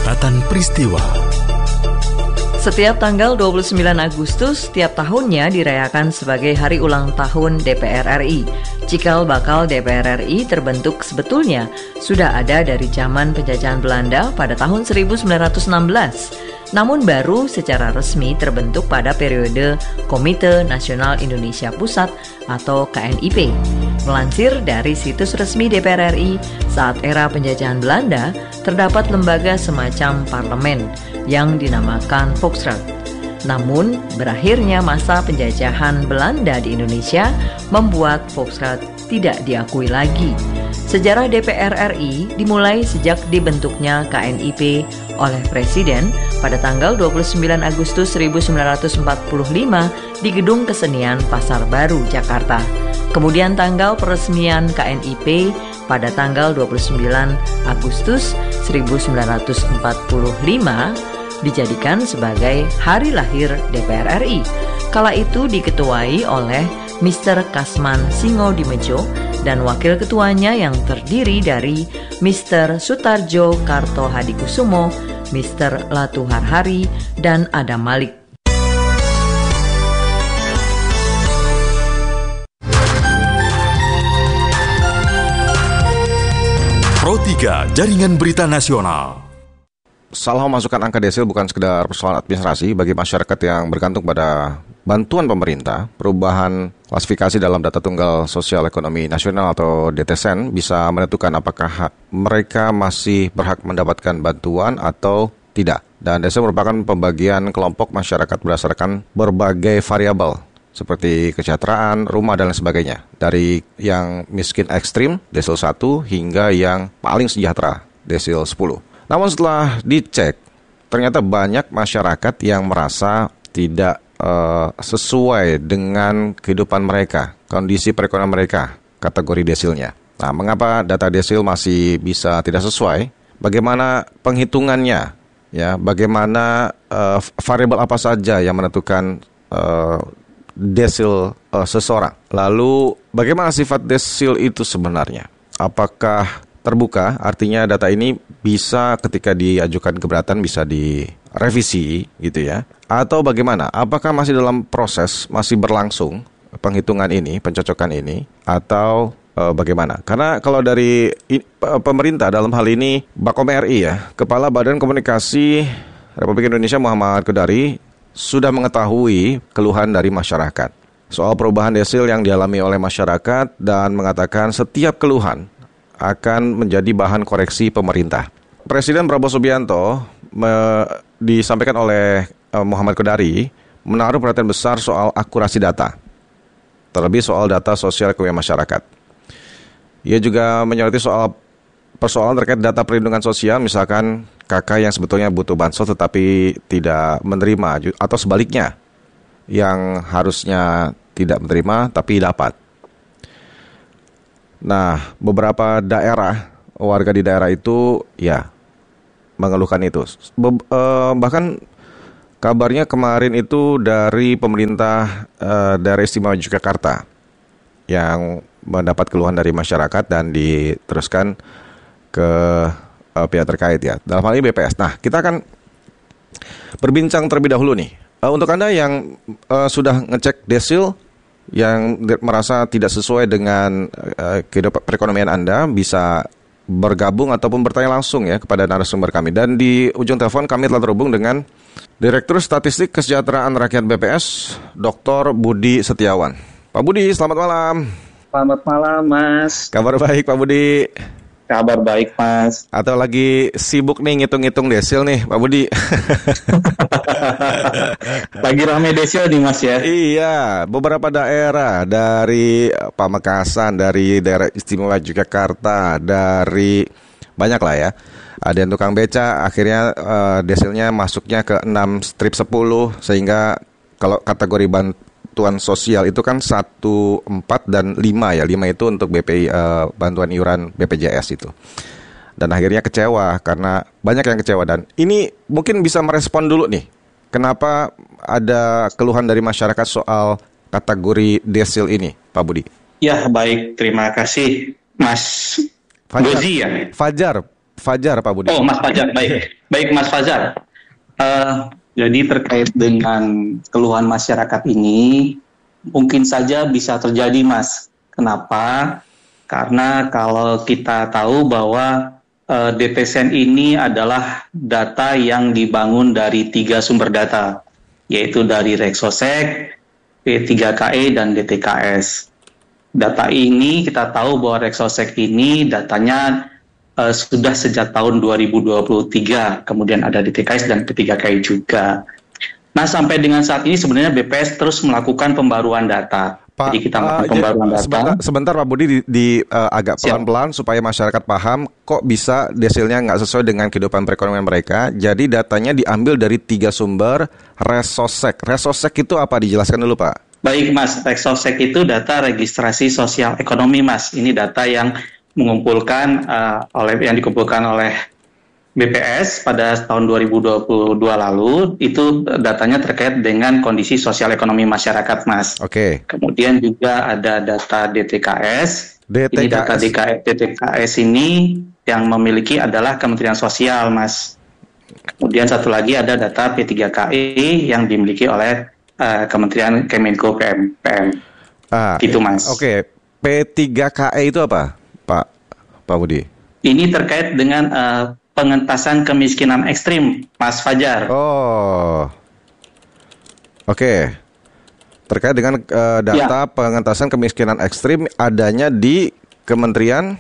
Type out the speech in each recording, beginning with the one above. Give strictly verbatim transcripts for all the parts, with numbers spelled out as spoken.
Catatan Peristiwa. Setiap tanggal dua puluh sembilan Agustus setiap tahunnya dirayakan sebagai Hari Ulang Tahun D P R R I. Cikal bakal D P R R I terbentuk sebetulnya sudah ada dari zaman penjajahan Belanda pada tahun seribu sembilan ratus enam belas. Namun baru secara resmi terbentuk pada periode Komite Nasional Indonesia Pusat atau K N I P. Melansir dari situs resmi D P R R I, saat era penjajahan Belanda, terdapat lembaga semacam parlemen yang dinamakan Volksraad. Namun, berakhirnya masa penjajahan Belanda di Indonesia membuat Volksraad tidak diakui lagi. Sejarah D P R R I dimulai sejak dibentuknya K N I P oleh Presiden pada tanggal dua puluh sembilan Agustus seribu sembilan ratus empat puluh lima di Gedung Kesenian Pasar Baru, Jakarta. Kemudian tanggal peresmian K N I P pada tanggal dua puluh sembilan Agustus seribu sembilan ratus empat puluh lima dijadikan sebagai hari lahir D P R R I. Kala itu diketuai oleh Mister Kasman Singodimedjo dan wakil ketuanya yang terdiri dari Mister Sutarjo Kartohadikusumo, Mister Latuharhari, dan Adam Malik. Pro tiga Jaringan Berita Nasional. Salah memasukkan angka desil bukan sekedar persoalan administrasi bagi masyarakat yang bergantung pada bantuan pemerintah. Perubahan klasifikasi dalam data tunggal sosial ekonomi nasional atau D T S E N bisa menentukan apakah mereka masih berhak mendapatkan bantuan atau tidak. Dan desil merupakan pembagian kelompok masyarakat berdasarkan berbagai variabel seperti kesejahteraan, rumah, dan lain sebagainya. Dari yang miskin ekstrim, desil satu, hingga yang paling sejahtera, desil sepuluh. Namun setelah dicek, ternyata banyak masyarakat yang merasa tidak uh, sesuai dengan kehidupan mereka, kondisi perekonomian mereka, kategori desilnya. Nah, mengapa data desil masih bisa tidak sesuai? Bagaimana penghitungannya? Ya, bagaimana uh, variabel apa saja yang menentukan uh, desil uh, seseorang? Lalu, bagaimana sifat desil itu sebenarnya? Apakah terbuka, artinya data ini bisa ketika diajukan keberatan bisa direvisi gitu ya, atau bagaimana? Apakah masih dalam proses, masih berlangsung penghitungan ini, pencocokan ini, atau e, bagaimana? Karena kalau dari i, pemerintah dalam hal ini Bakom R I ya, Kepala Badan Komunikasi Republik Indonesia Muhammad Kodari sudah mengetahui keluhan dari masyarakat soal perubahan desil yang dialami oleh masyarakat dan mengatakan setiap keluhan akan menjadi bahan koreksi pemerintah. Presiden Prabowo Subianto me, disampaikan oleh uh, Muhammad Kodari menaruh perhatian besar soal akurasi data, terlebih soal data sosial ekonomi masyarakat. Ia juga menyoroti soal persoalan terkait data perlindungan sosial, misalkan kakak yang sebetulnya butuh bansos tetapi tidak menerima, atau sebaliknya yang harusnya tidak menerima tapi dapat. Nah, beberapa daerah, warga di daerah itu ya mengeluhkan itu. Be- eh, bahkan kabarnya kemarin itu dari pemerintah eh, daerah istimewa Yogyakarta yang mendapat keluhan dari masyarakat dan diteruskan ke eh, pihak terkait ya. Dalam hal ini B P S. Nah, kita akan berbincang terlebih dahulu nih. Eh, untuk Anda yang eh, sudah ngecek desil, yang merasa tidak sesuai dengan uh, kehidupan perekonomian Anda, bisa bergabung ataupun bertanya langsung ya kepada narasumber kami. Dan di ujung telepon kami telah terhubung dengan Direktur Statistik Kesejahteraan Rakyat B P S, Doktor Budi Setiawan. Pak Budi, selamat malam. Selamat malam, Mas. Kabar baik, Pak Budi? Kabar baik, Mas. Atau lagi sibuk nih ngitung-ngitung desil nih, Pak Budi? Lagi rame desil nih, Mas ya. Iya, beberapa daerah dari Pamekasan, dari daerah istimewa Yogyakarta, dari banyak lah ya. Ada yang tukang beca, akhirnya uh, desilnya masuknya ke enam strip sepuluh, sehingga kalau kategori bantuan sosial itu kan satu, empat, dan lima ya. lima itu untuk B P I, uh, bantuan iuran B P J S itu. Dan akhirnya kecewa karena banyak yang kecewa. Dan ini mungkin bisa merespon dulu nih, kenapa ada keluhan dari masyarakat soal kategori desil ini, Pak Budi? Ya, baik. Terima kasih, Mas Fajar, Gozi ya. Fajar, Fajar, Pak Budi. Oh, Mas Fajar, baik. Baik, Mas Fajar. Uh, jadi terkait dengan keluhan masyarakat ini, mungkin saja bisa terjadi, Mas. Kenapa? Karena kalau kita tahu bahwa uh, D T S E N ini adalah data yang dibangun dari tiga sumber data, yaitu dari Rexosec, P tiga K E, dan D T K S. Data ini kita tahu bahwa Rexosec ini datanya Uh, sudah sejak tahun dua ribu dua puluh tiga, kemudian ada D T K S dan P tiga K I juga. Nah, sampai dengan saat ini sebenarnya B P S terus melakukan pembaruan data. Pak, Jadi kita melakukan uh, pembaruan ya, data. Sebentar, sebentar Pak Budi, di, di uh, agak pelan-pelan supaya masyarakat paham kok bisa desilnya nggak sesuai dengan kehidupan perekonomian mereka. Jadi datanya diambil dari tiga sumber Rexosec. Rexosec itu apa? Dijelaskan dulu, Pak. Baik, Mas. Rexosec itu data registrasi sosial ekonomi, Mas. Ini data yang mengumpulkan uh, oleh yang dikumpulkan oleh B P S pada tahun dua ribu dua puluh dua lalu. Itu datanya terkait dengan kondisi sosial ekonomi masyarakat, Mas. Oke. Okay. Kemudian juga ada data D T K S. D T K S. Ini data D T K S ini yang memiliki adalah Kementerian Sosial, Mas. Kemudian satu lagi ada data P tiga K I yang dimiliki oleh uh, Kementerian Kemenko P M. P M. Ah, gitu, Mas. Oke. Okay. P tiga K I itu apa, Pak Pak Budi? Ini terkait dengan uh, pengentasan kemiskinan ekstrim, Mas Fajar. Oh, oke. Okay. Terkait dengan uh, data ya. Pengentasan kemiskinan ekstrim adanya di Kementerian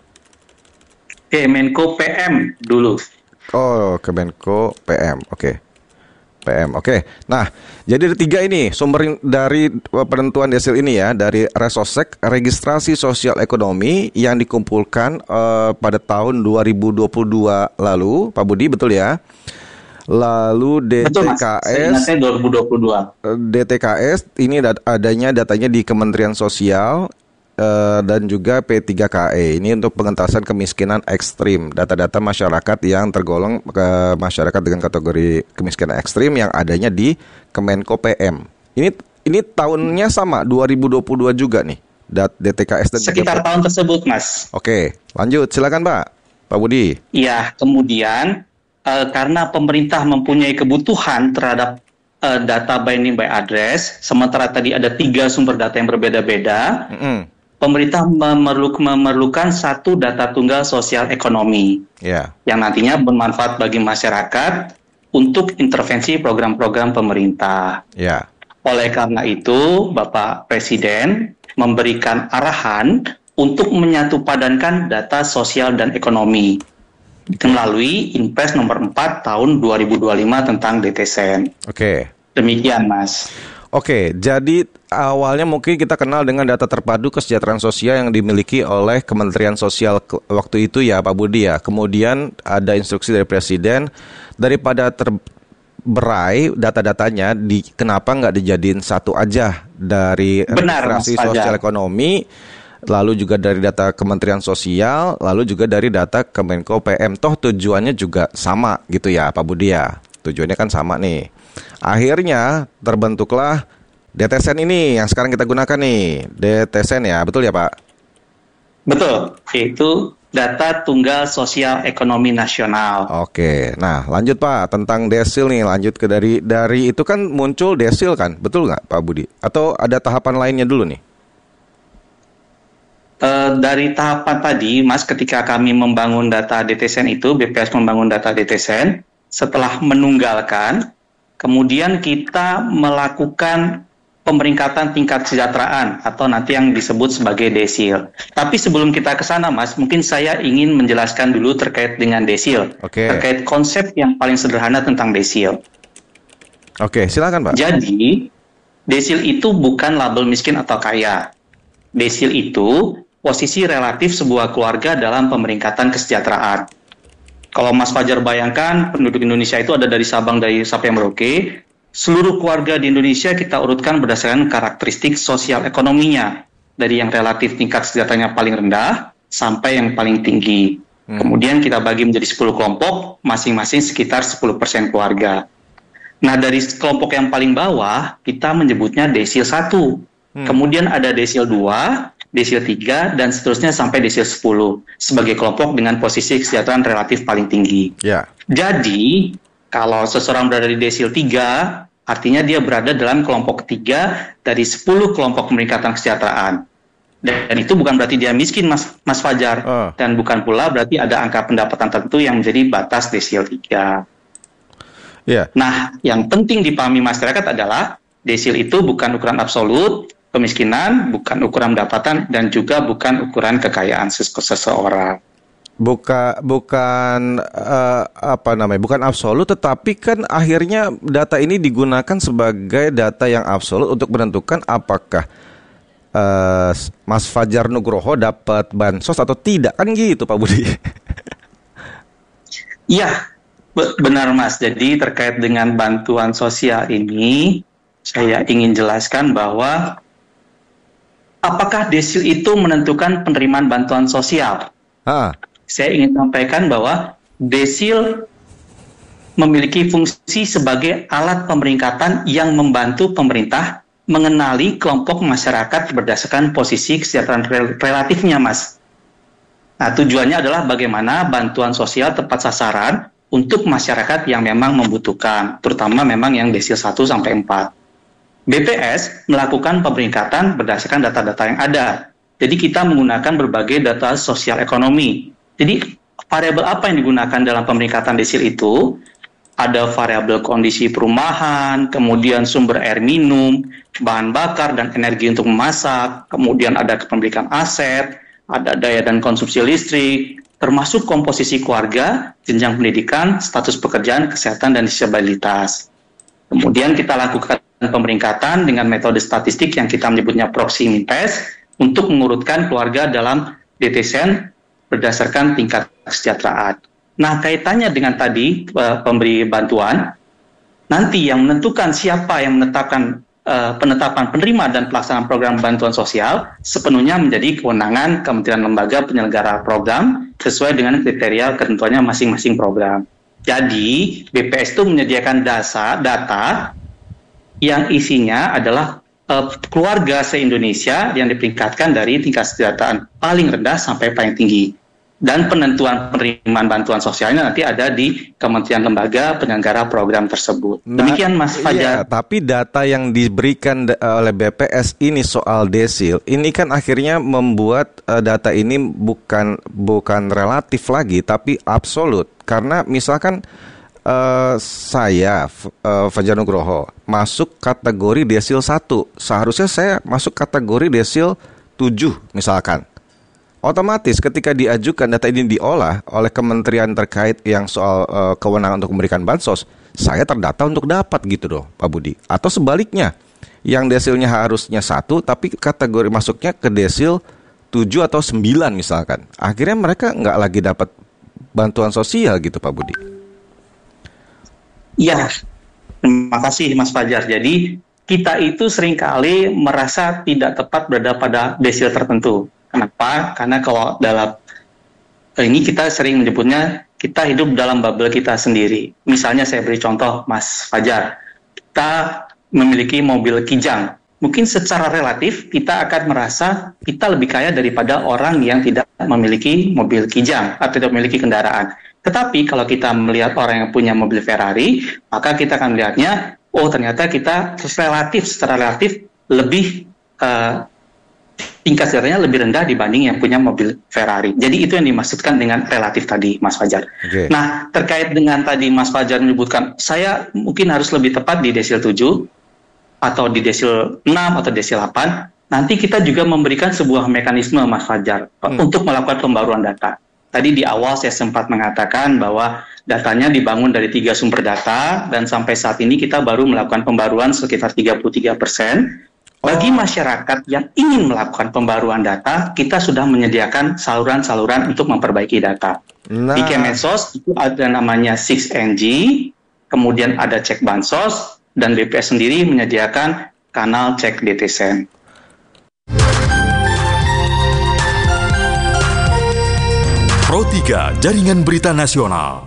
Kemenko P M dulu. Oh, Kemenko P M, oke. Okay. P M, oke. Okay. Nah, jadi ada tiga ini sumber dari penentuan desil ini ya, dari Rexosec, registrasi sosial ekonomi yang dikumpulkan uh, pada tahun dua ribu dua puluh dua lalu, Pak Budi, betul ya? Lalu D T K S, betul, Mas. dua ribu dua puluh dua. D T K S ini dat- adanya datanya di Kementerian Sosial. Uh, dan juga P tiga K E ini untuk pengentasan kemiskinan ekstrim, data-data masyarakat yang tergolong ke masyarakat dengan kategori kemiskinan ekstrim yang adanya di Kemenko P M. Ini ini tahunnya sama dua ribu dua puluh dua juga nih, dat D T K S dan sekitar tahun tersebut, Mas. Oke, lanjut silakan Pak, Pak Budi. Iya, kemudian uh, karena pemerintah mempunyai kebutuhan terhadap uh, data binding by address, sementara tadi ada tiga sumber data yang berbeda-beda. Mm-hmm. Pemerintah memerluk, memerlukan satu data tunggal sosial ekonomi yeah. yang nantinya bermanfaat bagi masyarakat untuk intervensi program-program pemerintah. Yeah. Oleh karena itu, Bapak Presiden memberikan arahan untuk menyatupadankan data sosial dan ekonomi melalui Inpres nomor empat tahun dua ribu dua puluh lima tentang D T S E N. Oke. Okay. Demikian, Mas. Oke, jadi awalnya mungkin kita kenal dengan data terpadu kesejahteraan sosial yang dimiliki oleh Kementerian Sosial waktu itu ya Pak Budi ya. Kemudian ada instruksi dari Presiden, daripada terberai data-datanya, di, kenapa nggak dijadiin satu aja dari registrasi sosial ekonomi, lalu juga dari data Kementerian Sosial, lalu juga dari data Kemenko P M. Toh tujuannya juga sama gitu ya Pak Budi ya. Tujuannya kan sama nih. Akhirnya terbentuklah D T S E N ini yang sekarang kita gunakan nih, D T S E N ya, betul ya Pak? Betul, itu data tunggal sosial ekonomi nasional. Oke, nah lanjut Pak tentang desil nih, lanjut ke dari dari itu kan muncul desil kan, betul nggak Pak Budi? Atau ada tahapan lainnya dulu nih? Uh, dari tahapan tadi, Mas, ketika kami membangun data D T S E N itu, B P S membangun data D T S E N, setelah menunggalkan, kemudian kita melakukan pemeringkatan tingkat kesejahteraan atau nanti yang disebut sebagai desil. Tapi sebelum kita ke sana, Mas, mungkin saya ingin menjelaskan dulu terkait dengan desil. Oke. Terkait konsep yang paling sederhana tentang desil. Oke, silakan Pak. Jadi, desil itu bukan label miskin atau kaya. Desil itu posisi relatif sebuah keluarga dalam pemeringkatan kesejahteraan. Kalau Mas Fajar bayangkan, penduduk Indonesia itu ada dari Sabang dari sampai Merauke. Seluruh keluarga di Indonesia kita urutkan berdasarkan karakteristik sosial ekonominya. Dari yang relatif tingkat kesejahteraannya paling rendah sampai yang paling tinggi. Hmm. Kemudian kita bagi menjadi sepuluh kelompok, masing-masing sekitar sepuluh persen keluarga. Nah, dari kelompok yang paling bawah, kita menyebutnya desil satu. Hmm. Kemudian ada desil dua, desil tiga, dan seterusnya sampai desil sepuluh sebagai kelompok dengan posisi kesejahteraan relatif paling tinggi. Ya. Jadi, kalau seseorang berada di desil tiga, artinya dia berada dalam kelompok ketiga dari sepuluh kelompok peningkatan kesejahteraan. Dan itu bukan berarti dia miskin, Mas, Mas Fajar. Uh. Dan bukan pula berarti ada angka pendapatan tertentu yang menjadi batas desil tiga. Yeah. Nah, yang penting dipahami masyarakat adalah desil itu bukan ukuran absolut kemiskinan, bukan ukuran pendapatan, dan juga bukan ukuran kekayaan seseorang. Buka, bukan uh, apa namanya, bukan absolut, tetapi kan akhirnya data ini digunakan sebagai data yang absolut untuk menentukan apakah Uh, Mas Fajar Nugroho dapat bansos atau tidak, kan gitu Pak Budi? Iya, be- benar Mas. Jadi terkait dengan bantuan sosial ini, saya ingin jelaskan bahwa apakah desil itu menentukan penerimaan bantuan sosial? Ah. Saya ingin sampaikan bahwa desil memiliki fungsi sebagai alat pemeringkatan yang membantu pemerintah mengenali kelompok masyarakat berdasarkan posisi kesejahteraan rel- relatifnya, Mas. Nah, tujuannya adalah bagaimana bantuan sosial tepat sasaran untuk masyarakat yang memang membutuhkan, terutama memang yang desil satu sampai empat. B P S melakukan pemeringkatan berdasarkan data-data yang ada. Jadi kita menggunakan berbagai data sosial ekonomi. Jadi variabel apa yang digunakan dalam pemeringkatan desil itu? Ada variabel kondisi perumahan, kemudian sumber air minum, bahan bakar dan energi untuk memasak, kemudian ada kepemilikan aset, ada daya dan konsumsi listrik, termasuk komposisi keluarga, jenjang pendidikan, status pekerjaan, kesehatan, dan disabilitas. Kemudian kita lakukan pemeringkatan dengan metode statistik yang kita menyebutnya proxy minpes untuk mengurutkan keluarga dalam D T S E N berdasarkan tingkat kesejahteraan. Nah, kaitannya dengan tadi uh, pemberi bantuan, nanti yang menentukan siapa yang menetapkan uh, penetapan penerima dan pelaksanaan program bantuan sosial sepenuhnya menjadi kewenangan Kementerian Lembaga Penyelenggara Program sesuai dengan kriteria ketentuannya masing-masing program. Jadi, B P S itu menyediakan data, data yang isinya adalah uh, keluarga se-Indonesia yang diperingkatkan dari tingkat kesejahteraan paling rendah sampai paling tinggi. Dan penentuan penerimaan bantuan sosialnya nanti ada di Kementerian Lembaga Penyelenggara Program tersebut. Demikian Mas Fajar. Iya, tapi data yang diberikan oleh B P S ini soal desil, ini kan akhirnya membuat uh, data ini bukan bukan relatif lagi, tapi absolut. Karena misalkan uh, saya, uh, Fajar Nugroho, masuk kategori desil satu, seharusnya saya masuk kategori desil tujuh misalkan. Otomatis ketika diajukan data ini diolah oleh kementerian terkait yang soal uh, kewenangan untuk memberikan bansos, saya terdata untuk dapat gitu loh Pak Budi. Atau sebaliknya, yang desilnya harusnya satu tapi kategori masuknya ke desil tujuh atau sembilan misalkan. Akhirnya mereka nggak lagi dapat bantuan sosial gitu Pak Budi. Iya, terima kasih Mas Fajar. Jadi kita itu seringkali merasa tidak tepat berada pada desil tertentu. Kenapa? Karena kalau dalam ini kita sering menyebutnya kita hidup dalam bubble kita sendiri. Misalnya saya beri contoh Mas Fajar, kita memiliki mobil Kijang. Mungkin secara relatif kita akan merasa kita lebih kaya daripada orang yang tidak memiliki mobil Kijang atau tidak memiliki kendaraan. Tetapi kalau kita melihat orang yang punya mobil Ferrari, maka kita akan melihatnya, oh ternyata kita relatif, secara relatif lebih uh, tingkat sejahteraannya lebih rendah dibanding yang punya mobil Ferrari. Jadi itu yang dimaksudkan dengan relatif tadi, Mas Fajar. Okay. Nah, terkait dengan tadi Mas Fajar menyebutkan, saya mungkin harus lebih tepat di desil tujuh, atau di desil enam, atau desil delapan. Nanti kita juga memberikan sebuah mekanisme, Mas Fajar, hmm. untuk melakukan pembaruan data. Tadi di awal saya sempat mengatakan bahwa datanya dibangun dari tiga sumber data, dan sampai saat ini kita baru melakukan pembaruan sekitar tiga puluh tiga persen. Bagi masyarakat yang ingin melakukan pembaruan data, kita sudah menyediakan saluran-saluran untuk memperbaiki data. Nah. Di Kemensos itu ada namanya six N G, kemudian ada cek bansos, dan B P S sendiri menyediakan kanal cek D T S E N. Pro tiga Jaringan Berita Nasional.